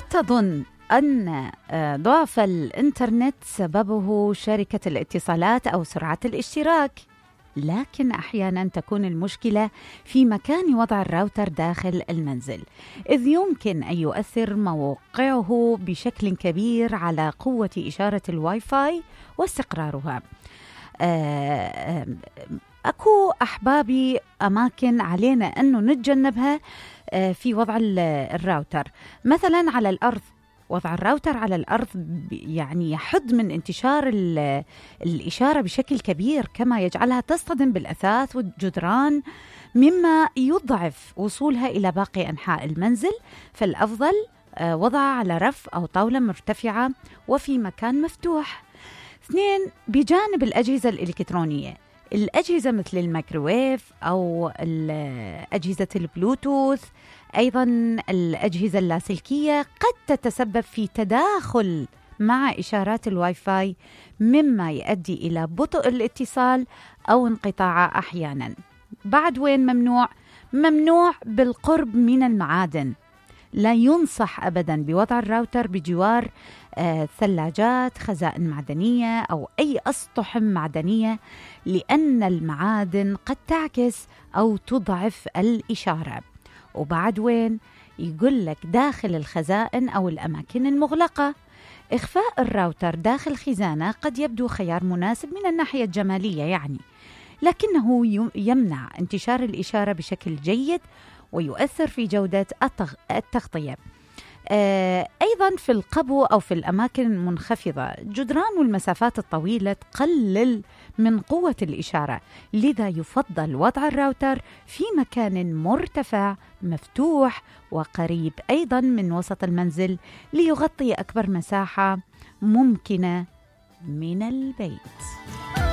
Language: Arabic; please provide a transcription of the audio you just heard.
تظن أن ضعف الإنترنت سببه شركة الاتصالات أو سرعة الاشتراك، لكن أحيانا تكون المشكلة في مكان وضع الراوتر داخل المنزل، إذ يمكن أن يؤثر موقعه بشكل كبير على قوة إشارة الواي فاي واستقرارها. أكو أحبابي أماكن علينا أنه نتجنبها في وضع الراوتر، مثلا على الأرض. وضع الراوتر على الأرض يعني يحد من انتشار الإشارة بشكل كبير، كما يجعلها تصطدم بالأثاث والجدران مما يضعف وصولها إلى باقي أنحاء المنزل. فالأفضل وضعها على رف أو طاولة مرتفعة وفي مكان مفتوح. 2. بجانب الأجهزة الإلكترونية، الأجهزة مثل الميكروويف أو أجهزة البلوتوث، أيضا الأجهزة اللاسلكية قد تتسبب في تداخل مع إشارات الواي فاي، مما يؤدي إلى بطء الاتصال أو انقطاعه أحيانا. بعد وين ممنوع بالقرب من المعادن. لا ينصح أبدا بوضع الراوتر بجوار ثلاجات، خزائن معدنية أو أي أسطح معدنية، لأن المعادن قد تعكس أو تضعف الإشارة. وبعد وين يقول لك داخل الخزائن أو الأماكن المغلقة. إخفاء الراوتر داخل خزانة قد يبدو خيار مناسب من الناحية الجمالية يعني، لكنه يمنع انتشار الإشارة بشكل جيد ويؤثر في جودة التغطية. أيضا في القبو أو في الأماكن المنخفضة، جدران والمسافات الطويلة تقلل من قوة الإشارة، لذا يفضل وضع الراوتر في مكان مرتفع مفتوح وقريب أيضا من وسط المنزل ليغطي أكبر مساحة ممكنة من البيت.